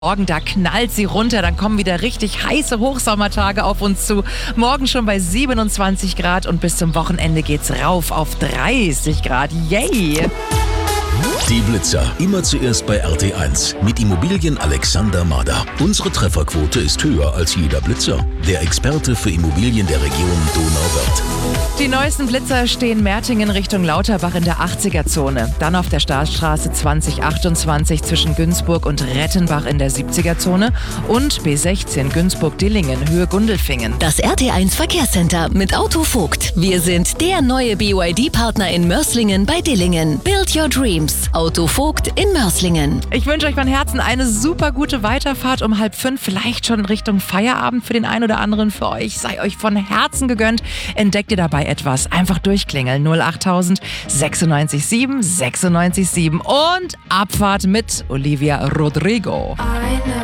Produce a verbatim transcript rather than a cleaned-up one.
Morgen, da knallt sie runter, dann kommen wieder richtig heiße Hochsommertage auf uns zu. Morgen schon bei siebenundzwanzig Grad und bis zum Wochenende geht's rauf auf dreißig Grad. Yay! Die Blitzer, immer zuerst bei R T eins mit Immobilien Alexander Mader. Unsere Trefferquote ist höher als jeder Blitzer. Der Experte für Immobilien der Region Donauwörth. Die neuesten Blitzer stehen Mertingen Richtung Lauterbach in der achtziger-Zone. Dann auf der Staatsstraße zwanzig achtundzwanzig zwischen Günzburg und Rettenbach in der siebziger-Zone und B sechzehn Günzburg-Dillingen Höhe Gundelfingen. Das R T eins Verkehrscenter mit Autovogt. Wir sind der neue B Y D-Partner in Mörslingen bei Dillingen. Build your dreams. Autovogt in Mörslingen. Ich wünsche euch von Herzen eine super gute Weiterfahrt um halb fünf, vielleicht schon Richtung Feierabend für den einen oder anderen. Für euch sei euch von Herzen gegönnt. Entdeckt ihr dabei etwas? Einfach durchklingeln. null achttausend sechsundneunzig sieben sechsundneunzig sieben und Abfahrt mit Olivia Rodrigo.